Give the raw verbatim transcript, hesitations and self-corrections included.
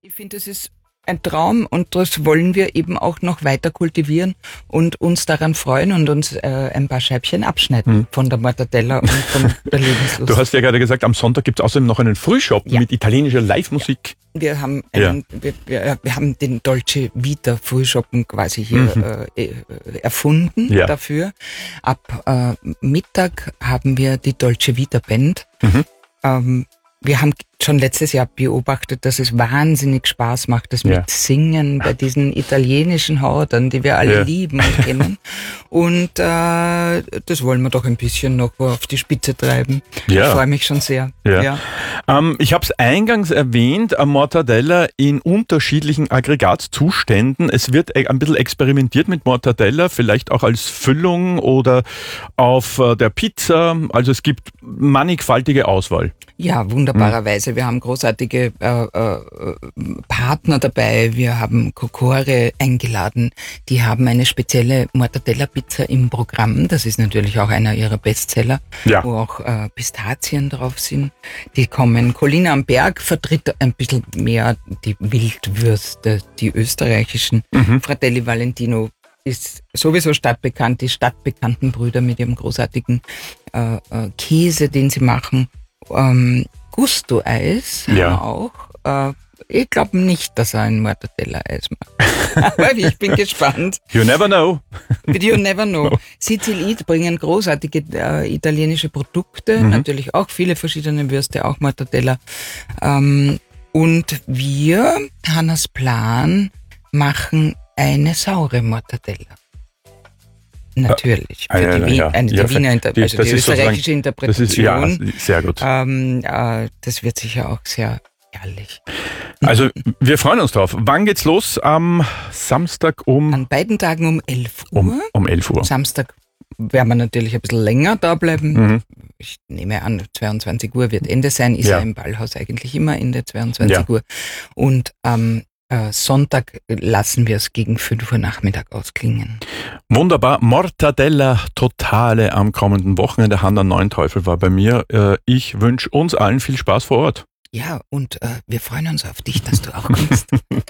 Ich finde, das ist ein Traum und das wollen wir eben auch noch weiter kultivieren und uns daran freuen und uns äh, ein paar Scheibchen abschneiden hm. von der Mortadella und von der Lebenslust. Du hast ja gerade gesagt, am Sonntag gibt es außerdem noch einen Frühshop ja. mit italienischer Live-Musik. Ja. Wir haben einen, ja. wir, wir, wir haben den Dolce Vita Frühshoppen quasi hier mhm. äh, erfunden ja. dafür. Ab äh, Mittag haben wir die Dolce Vita Band. Mhm. Ähm, wir haben schon letztes Jahr beobachtet, dass es wahnsinnig Spaß macht, das ja. mit Singen bei diesen italienischen Haudern, die wir alle ja. lieben und kennen. Und äh, das wollen wir doch ein bisschen noch auf die Spitze treiben. Ja. Ich freue mich schon sehr. Ja. Ja. Ähm, ich habe es eingangs erwähnt, Mortadella in unterschiedlichen Aggregatzuständen. Es wird ein bisschen experimentiert mit Mortadella, vielleicht auch als Füllung oder auf der Pizza. Also es gibt mannigfaltige Auswahl. Ja, wunderbarerweise. Wir haben großartige äh, äh, Partner dabei. Wir haben Cocore eingeladen. Die haben eine spezielle Mortadella-Pizza im Programm. Das ist natürlich auch einer ihrer Bestseller, ja. wo auch äh, Pistazien drauf sind. Die kommen. Colina am Berg vertritt ein bisschen mehr die Wildwürste, die österreichischen. Mhm. Fratelli Valentino ist sowieso stadtbekannt. Die stadtbekannten Brüder mit ihrem großartigen äh, äh, Käse, den sie machen. Ähm, Gusto-Eis ja. auch. Äh, ich glaube nicht, dass er ein Mortadella-Eis macht. Aber ich bin gespannt. You never know. You never know. Sicil Eat bringen großartige äh, italienische Produkte, mhm. natürlich auch viele verschiedene Würste, auch Mortadella. Ähm, und wir, Hannas Plan, machen eine saure Mortadella. Natürlich. Für eine, die, Wien, ja. eine ja, der Wiener, die, also die österreichische Interpretation. Das ist, ja, sehr gut. Ähm, äh, das wird sicher auch sehr herrlich. Also, wir freuen uns drauf. Wann geht's los? Am Samstag um? An beiden Tagen um elf Uhr. Um, um elf Uhr. Samstag werden wir natürlich ein bisschen länger da bleiben. Mhm. Ich nehme an, zweiundzwanzig Uhr wird Ende sein. Ist ja, ja im Ballhaus eigentlich immer Ende zweiundzwanzig ja. Uhr. Und am ähm, Sonntag lassen wir es gegen fünf Uhr Nachmittag ausklingen. Wunderbar. Mortadella Totale am kommenden Wochenende. Hanna Neunteufel war bei mir. Ich wünsche uns allen viel Spaß vor Ort. Ja, und äh, wir freuen uns auf dich, dass du auch kommst.